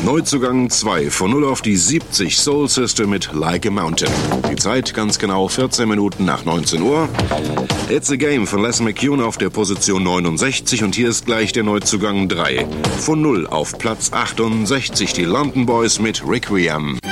Neuzugang 2 von 0 auf die 70 Soul Sister mit Like a Mountain. Die Zeit ganz genau 14 Minuten nach 19 Uhr. It's a Game von Les McCune auf der Position 69 und hier ist gleich der Neuzugang 3. Von 0 auf Platz 68 die London Boys mit Requiem.